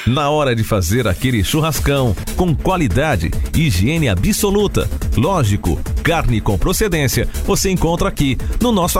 Na hora de fazer aquele churrascão, com qualidade e higiene absoluta. Lógico, carne com procedência, você encontra aqui no nosso